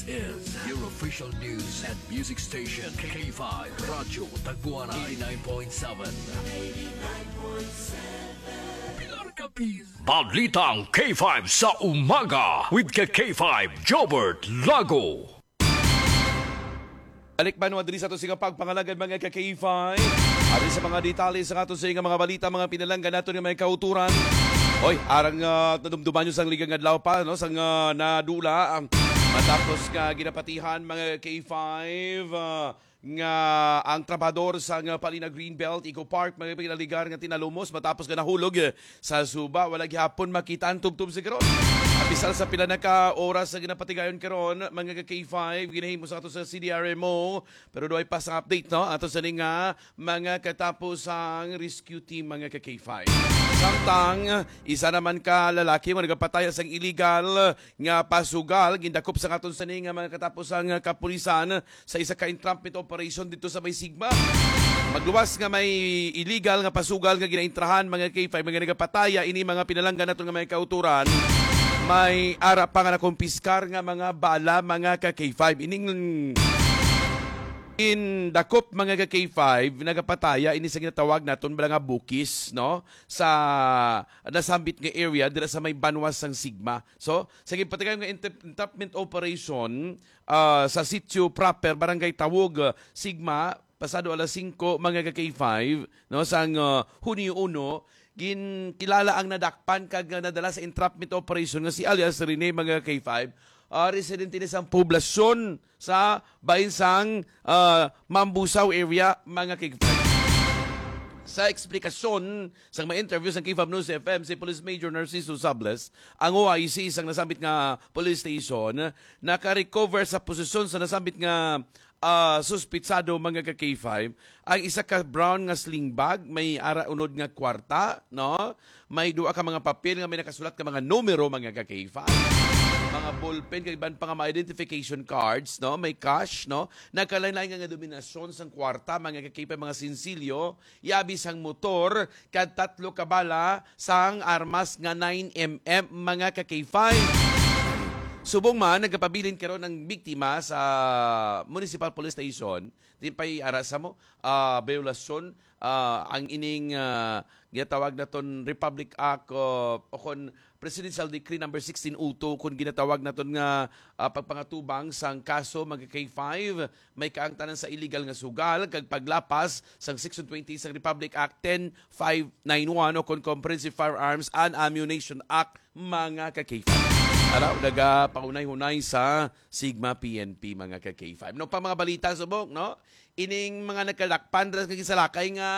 This is your official news and music station, K5 Radyo Tagbuana 89.7. Pilar Capiz. Balitang K5 sa umaga with K5 Jobert Lago. Alikman mo diri sa ato sigang pagpangalagan mga ka-K5. Ari sa mga detalye sa ato sa mga balita, mga pinalanggan nato ng mga kauturan. Oy, arang nadumduman nyo sang ligang adlaw pa, no? Sang nadula ang matapos nga ginapatihan mga K5 nga ang trabador sa Palina Greenbelt Eco Park mga pinaligar nga tinalumos matapos nga nahulog sa Suba. Wala gihapon makita ang tubtub sa karon. Apisal sa pila na ka oras sa ginapatigayon karon mga K5 ginahimo sa ato sa CDRMO, pero doay pa sa update, no, ato sa nga mga katapos ang rescue team mga K5. Samtang isa naman ka lalaki mo nagapatay sa illegal nga pasugal gindakop sa aton sa nga mga katapos ang kapulisan sa isa ka entrapment operation dito sa May Sigma. Magluwas nga may illegal nga pasugal nga ginaintrahan mga K5 mga nagapataya ini mga pinalanggan naton nga mga kauturan. May ara pa nga nakumpiskar nga mga bala mga ka-K5 ining in dakop mga ka-K5 nagapataya ini sa ginatawag naton bala nga bukis, no, sa nasambit nga area dira sa may banwas sang Sigma. So sa gipatigayon nga entrapment operation sa sitio proper barangay Tawog Sigma pasado alas 5 mga ka-K5, no, sang Hunyo 1 kilala ang nadakpan kag nadala sa entrapment operation nga si alias Rene mga K5, residente ni sang poblasyon sa bahinsang Mambusaw area mga K5. Sa eksplikasyon sa mga interview sa K5 News FM si Police Major Narciso Sables, ang OIC isang nasambit nga police station naka-recover sa posisyon sa nasambit nga suspitsado mga ka-K5 ang isa ka brown nga sling bag, may ara unod nga kwarta, no, may duha ka mga papel nga may nakasulat ka mga numero mga ka-K5, mga ballpen kay iban pa nga mga identification cards, no, may cash, no, nagkalain-lain nga dominasyon sang kwarta mga ka-K5 mga sinsilyo, yabi sang motor kad 3 ka bala sang armas nga 9mm mga ka-K5. Subong man, nagkapabilin karon ng biktima sa Municipal Police Station. Di pa'y arasa mo, violasyon, ang ining ginatawag na ton Republic Act o kon Presidential Decree number 1602 kung ginatawag na ton nga pagpangatubang sang kaso mga K5 may kaangtanan sa illegal nga sugal kag paglapas sang Section 20 sang Republic Act 10591 o kon Comprehensive Firearms and Ammunition Act mga K5. Araw, paunay-hunay sa Sigma PNP mga ka-K5. No, pa mga balita subok, no? Ining mga nagkalakpan dras kag salakay nga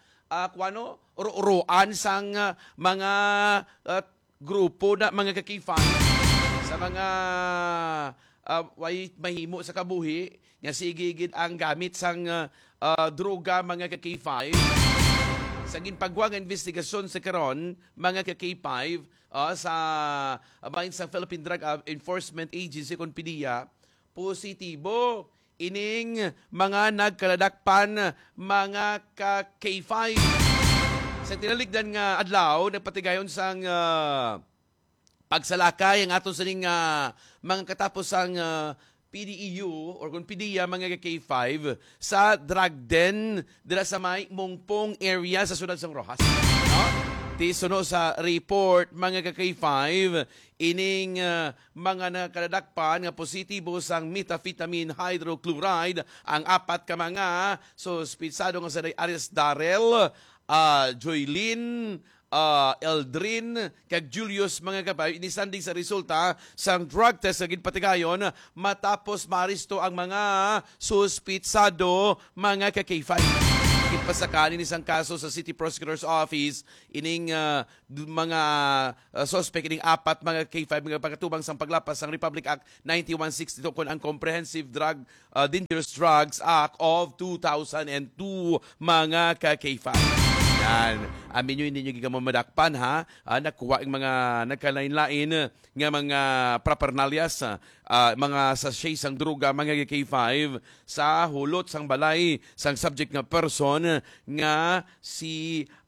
uruan sang mga grupo na mga ka-K5 sa mga way mahimo sa kabuhi nga sigigid ang gamit sang droga mga ka-K5. Sa ginpagwang investigasyon sa karon mga ka-K5 sa bahin sa Philippine Drug Enforcement Agency kon PDEA, positibo ining mga nagkaladakpan mga ka-K5 sa tinaligdan nga adlaw nagpatigayon sang pagsalakay ang aton sa ning mga katapos ang PDEU or kung PDEA mga K5 sa drug den dira sa may Mongpong area sa sunod sang Rojas, no? Tisuno sa report mga K5 ining mga nakaladakpan nga positibo sang methamphetamine hydrochloride ang 4 ka mga suspitsado nga sa Aris Darrell, Joylyn, Eldrin kag Julius mga kabay inisanding sa resulta sang drug test sa ginpatigayon matapos maristo ang mga suspitsado mga ka-K5. Pasakanin isang kaso sa City Prosecutor's Office ining mga suspect ining 4 mga K5 mga pagkatubang sang paglapas sang Republic Act 9162 kon ang Comprehensive Drug Dangerous Drugs Act of 2002 mga ka-K5. Yan. Amin nyo hindi nyo gigamamadakpan ha. Nakuha ang mga nagkalain-lain nga mga paraphernalia mga sachet sang droga mga K5 sa hulot sang balay sang subject nga person nga si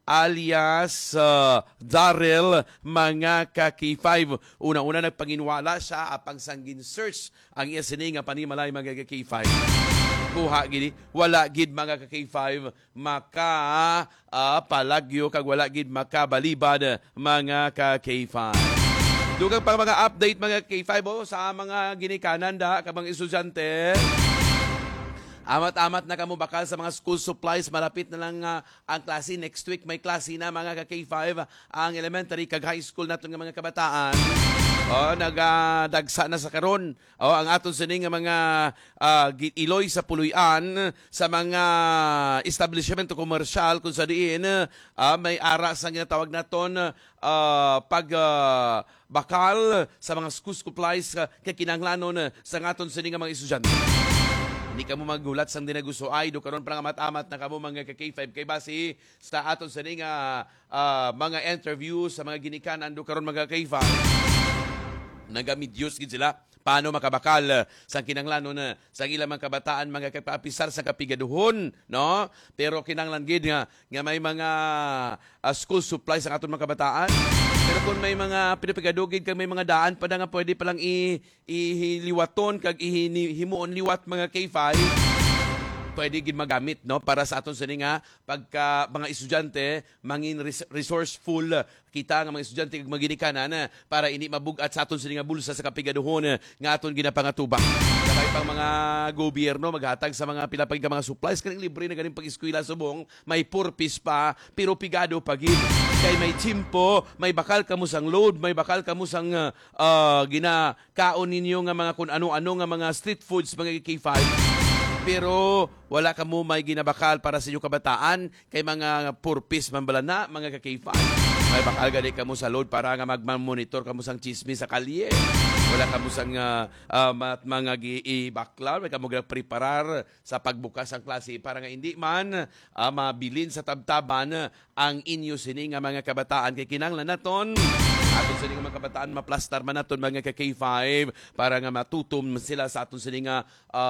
alias Darrell, mga ka-K5. Una-una nagpanginwala siya apang sanggin search ang iya sini nga panimalay mga ka-K5. Kuha gini, wala gid mga ka-K5 maka palagyo kag wala gid makabalibad mga ka-K5. Dugang pang mga update mga K5 sa mga ginikanan da kabang estudyante. Amat-amat na kamo bakal sa mga school supplies. Malapit na lang ang klase. Next week may klase na mga ka-K5 ang elementary kag high school naton nga mga kabataan. Nagadagsa na sa karon. Ang aton sining nga mga iloy sa puluyan sa mga establishment komersyal kung sa diin may ara sa ginatawag naton bakal sa mga school supplies kay kinahanglanon sa aton sining nga mga estudyante. Hindi ka mo magulat sang dinagusto ay do karon parang amat-amat na kamo mga ka-K5 kay base sa aton sa mga interview sa mga ginikanan do karon mga K5 nagamidyos gid sila paano makabakal sa kinahanglanon sa ilang mga kabataan mga kapapisar sa kapigaduhon, no? Pero kinahanglan gid nga may mga school supplies sa aton mga kabataan. Pero kung may mga pinapigadugid kag may mga daan pa nga pwede pa lang ihiliwaton kag himuon liwat mga K5, pwede gid magamit no para sa aton sa nga pagka mga estudyante mangin resourceful kita nga mga estudyante kag maginikanan para ini mabugat sa aton sa nga bulsa sa kapigaduhon nga aton ginapangatubang. Sabay pang mga gobyerno maghatag sa mga pilapag mga supplies kaning libre na ganing pag-eskwela subong may purpose pa pero pigado pa gid kay may timpo, may bakal kamo sang load, may bakal kamo sang ginakaon ninyo nga mga kun ano-ano nga mga street foods mga K5. Pero wala ka mo may ginabakal para sa inyong kabataan kay mga purpose man bala na mga ka-K5. May bakal gani ka mo sa load para nga magmamonitor ka mo sang chismis sa kalye. Wala ka mo sang mga giibaklar, may ka mo preparar sa pagbukas ng klase para nga hindi man mabilin sa tabtaban ang inyo sini nga mga kabataan kay kinahanglan naton aton sa mga kabataan maplastar man naton mga ka-K5 para nga matutom sila sa aton sa nga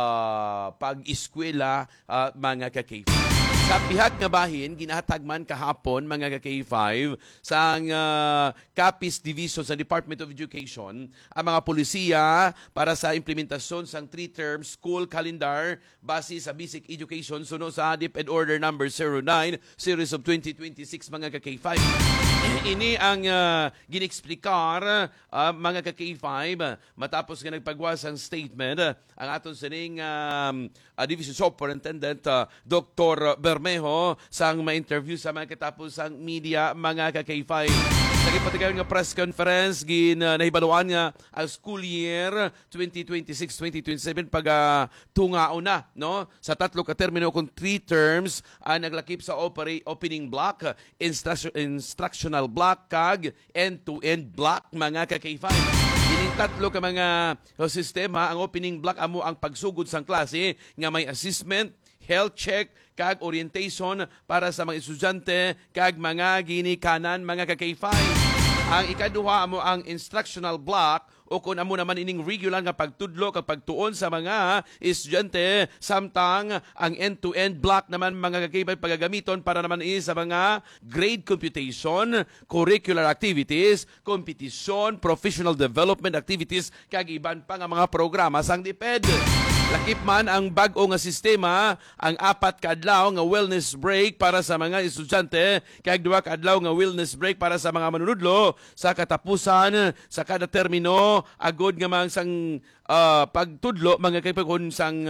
pag-eskwela mga ka-K5. Sa pihak nga bahin, ginahatag man kahapon mga ka-K5 sa Capiz Division sa Department of Education ang mga polisiya para sa implementasyon sang 3-term school calendar base sa Basic Education suno sa DepEd Order number 09 series of 2026 mga ka-K5. Ini ang ginexplikar mga ka-K5 matapos nga nagpagwas ang statement ang aton sining Division Superintendent Dr. Bermejo sang ma-interview sa mga katapos ang media mga ka-K5. Nagipatigayon nga press conference nahibaluan nga ang school year 2026-2027 pag tungao na no sa tatlo ka termino kung 3 terms naglakip sa opening block, instructional block kag end-to-end block mga ka-K5. Ining tatlo ka mga sistema ang opening block amo ang pagsugod sang klase nga may assessment, health check kag orientation para sa mga estudyante kag mga ginikanan mga ka-K5. Ang ikaduha mo ang instructional block o kung amo naman ining regular nga pagtudlo kag pagtuon sa mga estudyante samtang ang end-to-end block naman mga ka-K5 pagagamiton para naman sa mga grade computation, curricular activities, competition, professional development activities kag iban pa nga mga programa sang DepEd. Lakip man ang bag-o nga sistema, ang 4 kadlaw nga wellness break para sa mga estudyante, kag 2 kadlaw nga wellness break para sa mga manunudlo sa katapusan sa kada termino, agod nga mang sang pagtudlo mga kaipagon sang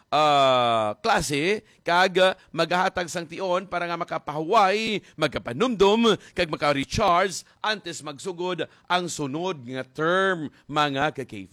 klase kag maghahatag sang tion para nga makapahuway, magkapanumdum kag maka-recharge antes magsugod ang sunod nga term mga ka-K5.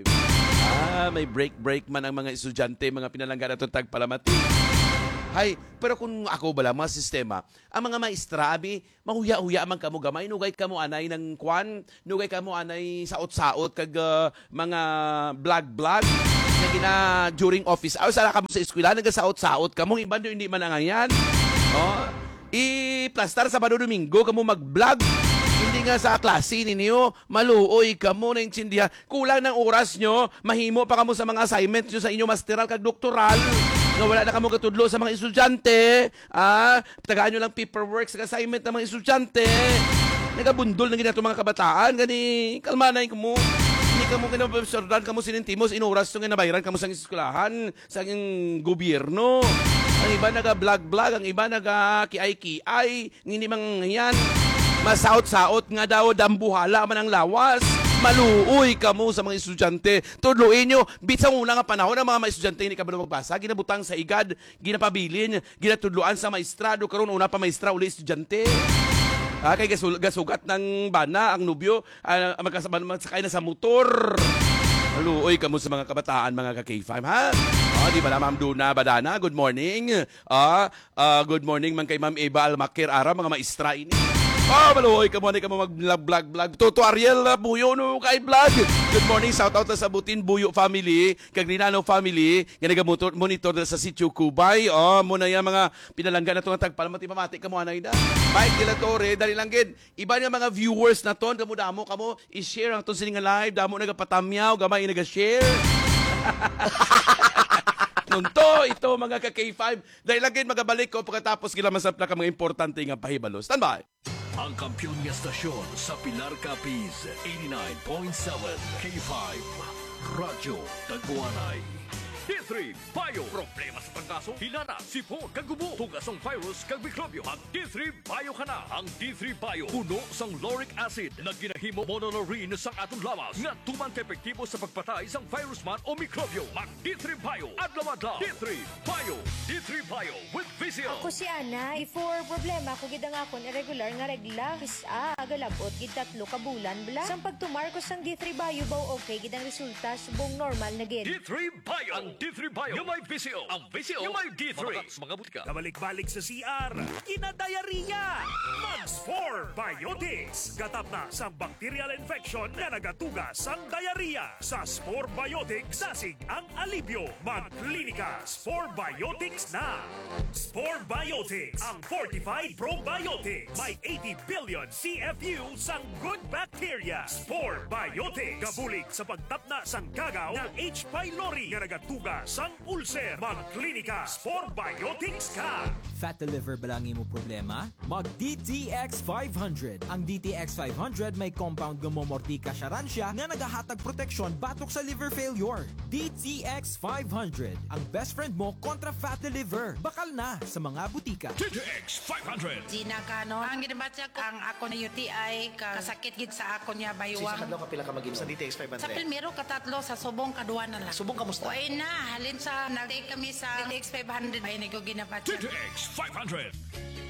May break man ang mga estudyante, mga pinalanggan atong tagpalamati. Hay, pero kung ako bala, mga sistema, ang mga maestrabi, mahuya-huya man kamo gamay, nugay kamo anay ng kwan, nugay kamo anay saot-saot, kag mga blag-blag, na gina during office. Sala kamo sa eskwela, nagasaot-saot kamo, iban doon hindi man ang yan. I-plastar sa Domingo, kamo mag-vlog. Hindi nga sa klase ninyo, maluoy kamo na intindihan. Kulang ng oras nyo, mahimo pa kamo sa mga assignments nyo sa inyo masteral kag doktoral. Nga wala na kamo katudlo sa mga estudyante. Tagaan nyo lang paperwork sa assignment ng mga estudyante. Nagabundol na ginato mga kabataan. Gani, kalmanay mo. Hindi ka mo kinababsordan, ka mo sinintimos, inuras yung nabayaran ka mo sa eskwelahan, sa yung gobyerno. Ang iba naga-vlog-vlog, ang iba naga-kiay-kiay, hindi mang yan. Masaot-saot nga daw, dambuhala man ang lawas. Maluoy ka mo sa mga estudyante. Tudluin nyo, bit sa una nga panahon ng mga estudyante hindi ka ba magbasa, ginabutang sa igad, ginapabilin, ginatudluan sa maestrado, karon una pa maestra, uli estudyante. Kay gasugat ng bana, ang nubyo, magsakay na sa motor. Maluoy ka mo sa mga kabataan, mga ka-K5, ha? Di ba na, Ma'am Duna Badana? Good morning. Good morning, man kay Ma'am Eva Almaquer Ara, mga maestra ini. Maluoy ka mo, hindi ka mo mag-vlog. Toto Ariel, Buyo, no, kay vlog. Good morning, shout out sa Butin Buyo family, kag Ninano family, nga nag-monitor sa Sitio Cubay. Muna yan mga pinalanggan na ito ng tagpalmati, pamati ka mo, anay na. Mike De La Torre, dali lang gid. Iba niya mga viewers na ton, damo kamo, i-share ang ton sininga live, damo nagapatamyaw, gamay nag-share. Nunto, ito mga ka-K5. Dahil lang gid magabalik ko pagkatapos gilamasap na ka mga importante nga pahibalo. Stand by. Ang kampiyon niya stasyon sa Pilar Capiz, 89.7 K5 Radyo Tagbuanay. D3 Bio. Problema sa pangkaso, hilana, sipon, kagubo, tugasong virus, kag mikrobyo. Mag D3 Bio ka na. Ang D3 Bio, puno sang lauric acid na ginahimo mononorine sang atong lawas nga tuman epektibo sa pagpatay sang virus man o mikrobyo. Mag D3 Bio. Adlaw-adlaw. D3 Bio. D3 Bio with Visio. Ako si Ana. Before problema, ako gid ang akon irregular nga regla. Kisa, agalabot, gid 3 ka bulan bla. Sang pagtumar ko sang D3 Bio baw okay, gid ang resulta subong normal na gid. D3 Bio. Ang D3 Bio. Yung may Visio. Ang Visio. Yung may D3. Mga butika. Kabalik-balik sa CR, kinadayariya. Mag-Spore Biotics. Gatap na sa bacterial infection na nagatugas ang diarrhea. Sa Spore Biotics, sasig ang alibyo. Mag-klinika Spore Biotics na. Spore Biotics, ang fortified probiotics. May 80 billion CFU sang good bacteria. Spore Biotics. Gabulig sa pagtapna sang kagaw ng H. pylori na nagatugas sang ulcer. Mag-klinika Spore Biotics ka. Fat liver ba lang imo problema? Mag DTX 500. Ang DTX 500 may compound gumomortika siya nga nagahatag proteksyon batok sa liver failure. DTX 500. Ang best friend mo kontra fat liver. Bakal na sa mga butika. DTX 500. Gina ka, no? Ang ginabatya ko, ang ako na UTI, kasakit gid sa ako niya Sa baywang. kadlaw ka pila ka mag-im sa DTX Sa 500. primero, katatlo, sa subong, kaduwa na lang. Subong kamusta? Uy na, halin sa, nag-take kami sa DTX 500. Ay, nag-ginabatya. DTX 500.